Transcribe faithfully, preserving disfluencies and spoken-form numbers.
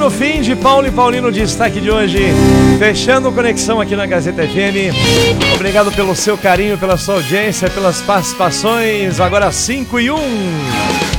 no fim de Paulo e Paulino, destaque de hoje. Fechando conexão aqui na Gazeta F M. Obrigado pelo seu carinho, pela sua audiência, pelas participações. Agora cinco e um.